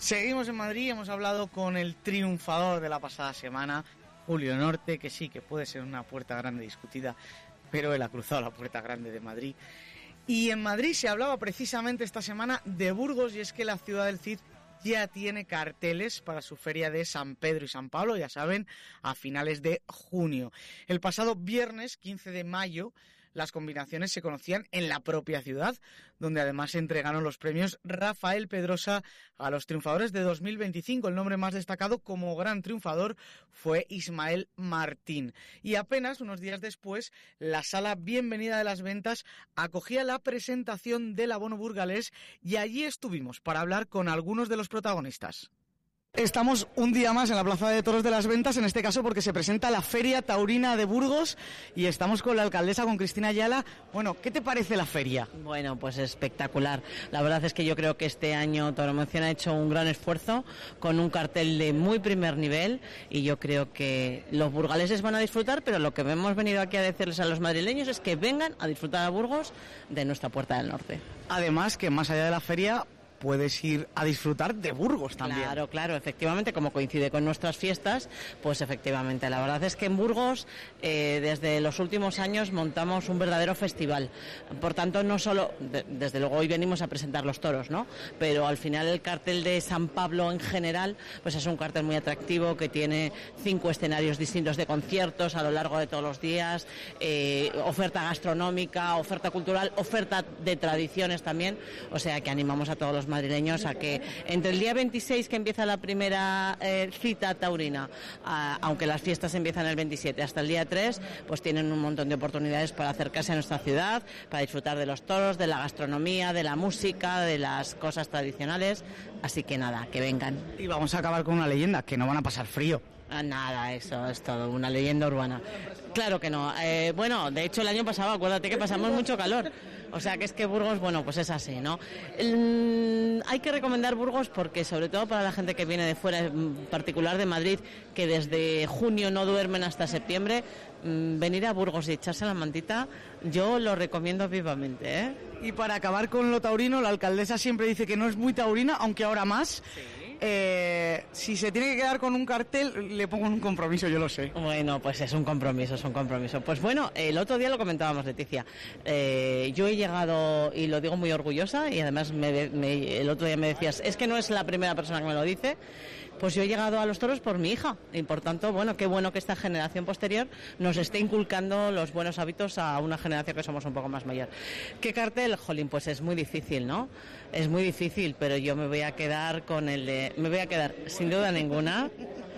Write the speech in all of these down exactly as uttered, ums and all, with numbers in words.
Seguimos en Madrid, hemos hablado con el triunfador de la pasada semana, Julio Norte, que sí, que puede ser una puerta grande discutida, pero él ha cruzado la puerta grande de Madrid. Y en Madrid se hablaba precisamente esta semana de Burgos, y es que la ciudad del Cid ya tiene carteles para su feria de San Pedro y San Pablo, ya saben, a finales de junio. El pasado viernes, quince de mayo, las combinaciones se conocían en la propia ciudad, donde además se entregaron los premios Rafael Pedrosa a los triunfadores de dos mil veinticinco. El nombre más destacado como gran triunfador fue Ismael Martín. Y apenas unos días después, la sala Bienvenida de las Ventas acogía la presentación del abono burgalés, y allí estuvimos para hablar con algunos de los protagonistas. Estamos un día más en la Plaza de Toros de las Ventas, en este caso porque se presenta la Feria Taurina de Burgos, y estamos con la alcaldesa, con Cristina Ayala. Bueno, ¿qué te parece la feria? Bueno, pues espectacular. La verdad es que yo creo que este año Tauromoción ha hecho un gran esfuerzo con un cartel de muy primer nivel, y yo creo que los burgaleses van a disfrutar, pero lo que hemos venido aquí a decirles a los madrileños es que vengan a disfrutar a Burgos de nuestra Puerta del Norte. Además, que más allá de la feria puedes ir a disfrutar de Burgos también. Claro, claro, efectivamente, como coincide con nuestras fiestas, pues efectivamente, la verdad es que en Burgos eh, desde los últimos años montamos un verdadero festival. Por tanto, no solo, de, desde luego hoy venimos a presentar los toros, ¿no? Pero al final el cartel de San Pablo en general, pues es un cartel muy atractivo que tiene cinco escenarios distintos de conciertos a lo largo de todos los días, eh, oferta gastronómica, oferta cultural, oferta de tradiciones también, o sea que animamos a todos los madrileños a que entre el día veintiséis, que empieza la primera eh, cita taurina, a, aunque las fiestas empiezan el veintisiete, hasta el día tres, pues tienen un montón de oportunidades para acercarse a nuestra ciudad, para disfrutar de los toros, de la gastronomía, de la música, de las cosas tradicionales, así que nada, que vengan. Y vamos a acabar con una leyenda, que no van a pasar frío. Nada, eso es todo, una leyenda urbana. Claro que no. Eh, bueno, de hecho el año pasado, acuérdate que pasamos mucho calor. O sea que es que Burgos, bueno, pues es así, ¿no? El, hay que recomendar Burgos porque, sobre todo para la gente que viene de fuera, en particular de Madrid, que desde junio no duermen hasta septiembre, mmm, venir a Burgos y echarse la mantita, yo lo recomiendo vivamente, ¿eh? Y para acabar con lo taurino, la alcaldesa siempre dice que no es muy taurina, aunque ahora más. Sí. Eh, si se tiene que quedar con un cartel, le pongo un compromiso, yo lo sé. Bueno, pues es un compromiso, es un compromiso. Pues bueno, el otro día lo comentábamos, Leticia. Eh, yo he llegado, y lo digo muy orgullosa, y además me, me, el otro día me decías, es que no es la primera persona que me lo dice. Pues yo he llegado a los toros por mi hija, y por tanto, bueno, qué bueno que esta generación posterior nos esté inculcando los buenos hábitos a una generación que somos un poco más mayor. ¿Qué cartel? Jolín, pues es muy difícil, ¿no? Es muy difícil, pero yo me voy a quedar con el de... Me voy a quedar, sin duda ninguna,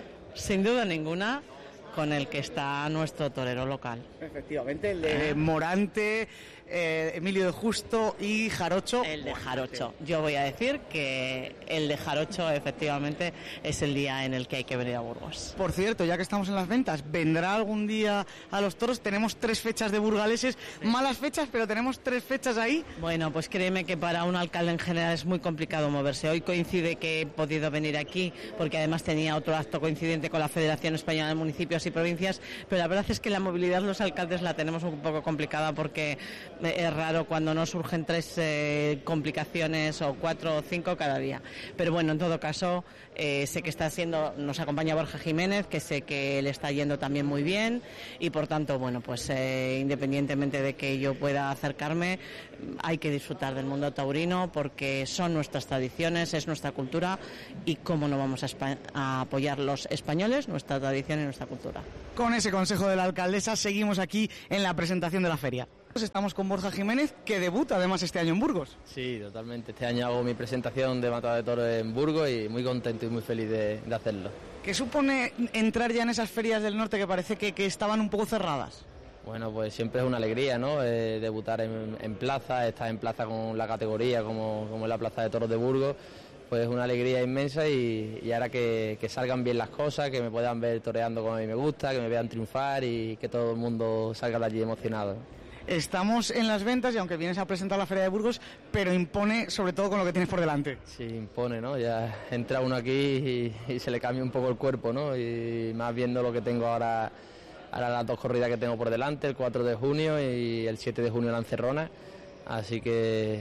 sin duda ninguna, con el que está nuestro torero local. Efectivamente, el de Morante, eh, Emilio de Justo y Jarocho. El de Jarocho. Yo voy a decir que el de Jarocho efectivamente es el día en el que hay que venir a Burgos. Por cierto, ya que estamos en las ventas, ¿vendrá algún día a los toros? Tenemos tres fechas de burgaleses, sí. Malas fechas, pero tenemos tres fechas ahí. Bueno, pues créeme que para un alcalde en general es muy complicado moverse. Hoy coincide que he podido venir aquí porque además tenía otro acto coincidente con la Federación Española de Municipios y Provincias, pero la verdad es que la movilidad de los alcaldes la tenemos un poco complicada porque es raro cuando no surgen tres eh, complicaciones o cuatro o cinco cada día. Pero bueno, en todo caso, eh, sé que está haciendo, nos acompaña Borja Jiménez, que sé que le está yendo también muy bien, y por tanto, bueno, pues eh, independientemente de que yo pueda acercarme, hay que disfrutar del mundo taurino porque son nuestras tradiciones, es nuestra cultura, y cómo no vamos a, espa- a apoyar los españoles, nuestra tradición y nuestra cultura. Con ese consejo de la alcaldesa seguimos aquí en la presentación de la feria. Estamos con Borja Jiménez, que debuta además este año en Burgos. Sí, totalmente. Este año hago mi presentación de Matador de Toros en Burgos y muy contento y muy feliz de, de hacerlo. ¿Qué supone entrar ya en esas ferias del norte que parece que, que estaban un poco cerradas? Bueno, pues siempre es una alegría, ¿no? Eh, debutar en, en plaza, estar en plaza con la categoría como, como es la Plaza de Toros de Burgos, pues es una alegría inmensa, y, y ahora que, que salgan bien las cosas, que me puedan ver toreando como a mí me gusta, que me vean triunfar y que todo el mundo salga de allí emocionado. Estamos en las ventas y aunque vienes a presentar la Feria de Burgos, pero impone sobre todo con lo que tienes por delante. Sí, impone, ¿no? Ya entra uno aquí y, y se le cambia un poco el cuerpo, ¿no? Y más viendo lo que tengo ahora, ahora las dos corridas que tengo por delante, el cuatro de junio y el siete de junio en la Encerrona. Así que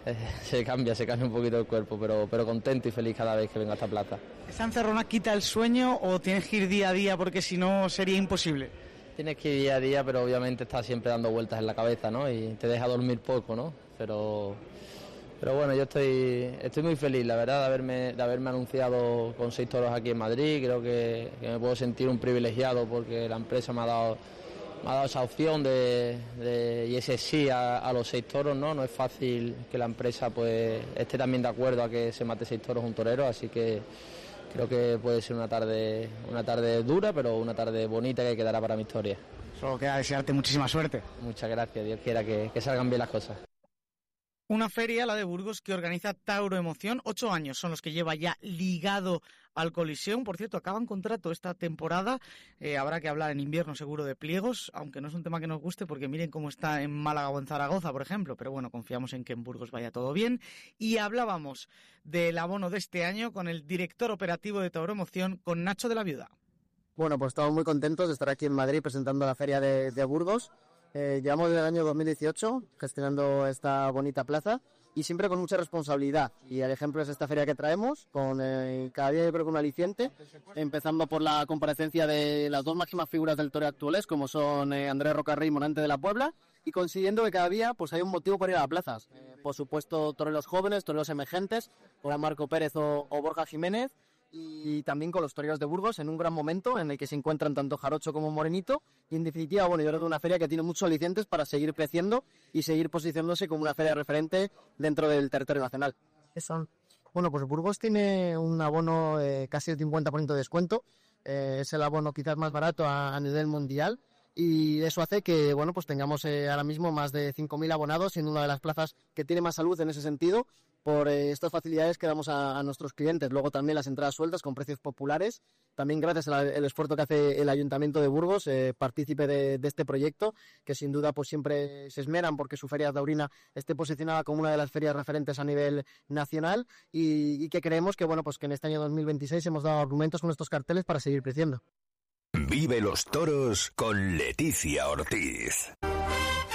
eh, se cambia, se cambia un poquito el cuerpo, pero, pero contento y feliz cada vez que vengo a esta plaza. ¿Esa encerrona quita el sueño o tienes que ir día a día porque si no sería imposible? Tienes que ir día a día, pero obviamente estás siempre dando vueltas en la cabeza, ¿no? Y te deja dormir poco, ¿no? Pero, pero bueno, yo estoy, estoy muy feliz, la verdad, de haberme, de haberme anunciado con seis toros aquí en Madrid. Creo que, que me puedo sentir un privilegiado porque la empresa me ha dado, me ha dado esa opción de, de, y ese sí a, a los seis toros, ¿no? No es fácil que la empresa pues esté también de acuerdo a que se mate seis toros un torero, así que creo que puede ser una tarde, una tarde dura, pero una tarde bonita que quedará para mi historia. Solo queda desearte muchísima suerte. Muchas gracias, Dios quiera que, que salgan bien las cosas. Una feria, la de Burgos, que organiza Tauro Emoción. Ocho años son los que lleva ya ligado al Coliseum. Por cierto, acaban contrato esta temporada. Eh, habrá que hablar en invierno seguro de pliegos, aunque no es un tema que nos guste porque miren cómo está en Málaga o en Zaragoza, por ejemplo. Pero bueno, confiamos en que en Burgos vaya todo bien. Y hablábamos del abono de este año con el director operativo de Tauro Emoción, con Nacho de la Viuda. Bueno, pues estamos muy contentos de estar aquí en Madrid presentando la feria de, de Burgos. Eh, llevamos desde el año dos mil dieciocho gestionando esta bonita plaza y siempre con mucha responsabilidad. Y el ejemplo es esta feria que traemos, con eh, cada día yo creo que un aliciente, empezando por la comparecencia de las dos máximas figuras del toreo actuales, como son eh, Andrés Rocarrey y Monante de la Puebla, y consiguiendo que cada día pues hay un motivo para ir a las plazas. Eh, por supuesto, toreros jóvenes, toreros emergentes, como Marco Pérez o, o Borja Jiménez, y también con los toreros de Burgos en un gran momento en el que se encuentran tanto Jarocho como Morenito, y en definitiva, bueno, yo creo que una feria que tiene muchos alicientes para seguir creciendo y seguir posicionándose como una feria referente dentro del territorio nacional. Eso. Bueno, pues Burgos tiene un abono eh, casi el cincuenta por ciento de descuento, eh, es el abono quizás más barato a, a nivel mundial, y eso hace que, bueno, pues tengamos eh, ahora mismo más de cinco mil abonados, siendo una de las plazas que tiene más salud en ese sentido, por eh, estas facilidades que damos a, a nuestros clientes. Luego también las entradas sueltas con precios populares, también gracias al el esfuerzo que hace el Ayuntamiento de Burgos, eh, partícipe de, de este proyecto, que sin duda pues siempre se esmeran porque su feria taurina esté posicionada como una de las ferias referentes a nivel nacional, y, y que creemos que, bueno, pues que en este año dos mil veintiséis hemos dado argumentos con estos carteles para seguir creciendo. Vive los toros con Leticia Ortiz.